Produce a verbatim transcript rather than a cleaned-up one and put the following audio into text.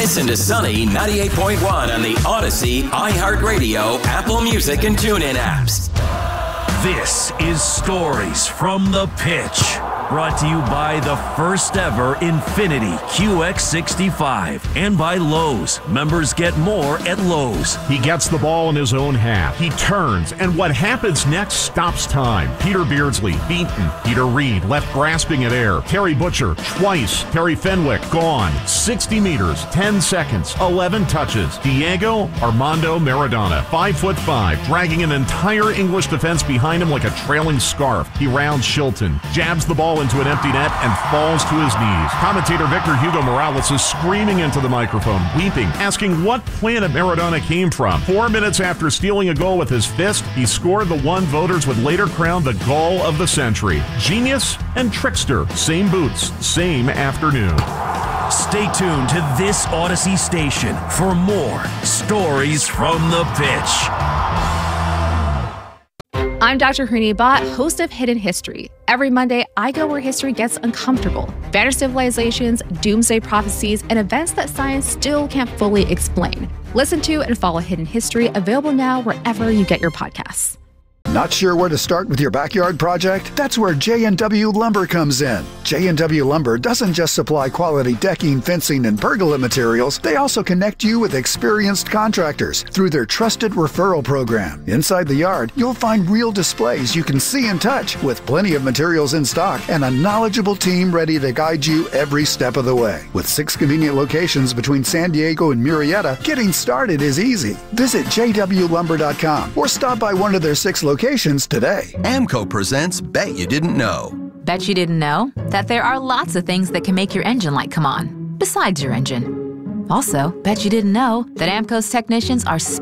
Listen to Sunny ninety-eight point one on the Odyssey, iHeartRadio, Apple Music, and TuneIn apps. This is Stories from the Pitch, brought to you by the first ever Infiniti Q X sixty-five and by Lowe's. Members get more at Lowe's. He gets the ball in his own half. He turns, and what happens next stops time. Peter Beardsley, beaten. Peter Reed left grasping at air. Terry Butcher, twice. Terry Fenwick, gone. sixty meters, ten seconds, eleven touches. Diego Armando Maradona, five foot five, dragging an entire English defense behind him like a trailing scarf. He rounds Shilton, jabs the ball into an empty net, and falls to his knees. Commentator Victor Hugo Morales is screaming into the microphone, weeping, asking what planet Maradona came from. Four minutes after stealing a goal with his fist, he scored the one voters would later crown the goal of the century. Genius and trickster, same boots, same afternoon. Stay tuned to this Odyssey station for more Stories from the Pitch. I'm Doctor Harini Bhatt, host of Hidden History. Every Monday, I go where history gets uncomfortable. Vanished civilizations, doomsday prophecies, and events that science still can't fully explain. Listen to and follow Hidden History, available now wherever you get your podcasts. Not sure where to start with your backyard project? That's where J and W Lumber comes in. J and W Lumber doesn't just supply quality decking, fencing, and pergola materials. They also connect you with experienced contractors through their trusted referral program. Inside the yard, you'll find real displays you can see and touch with plenty of materials in stock and a knowledgeable team ready to guide you every step of the way. With six convenient locations between San Diego and Murrieta, getting started is easy. Visit j w lumber dot com or stop by one of their six locations today. AMCO presents Bet You Didn't Know. Bet you didn't know that there are lots of things that can make your engine light come on, besides your engine. Also, bet you didn't know that AMCO's technicians are